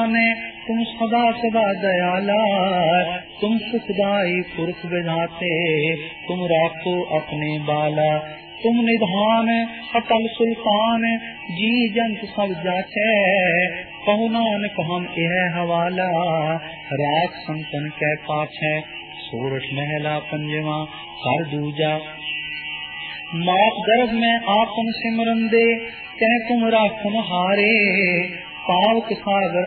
निधान तुम सदा सदा दयाला, तुम सुखदाई पुरख विधाते, तुम राखो अपने बाला। तुम निधान अटल सुल्तान, जी जंत सब जाचे, कहु नानक हम यह हवाला, राख संतन कै पाछे। सोरठ महला पंजवा कर दूजा, मात गर्भ में आपन सिमरन दे, कह तुम राखन हारे, पावक सागर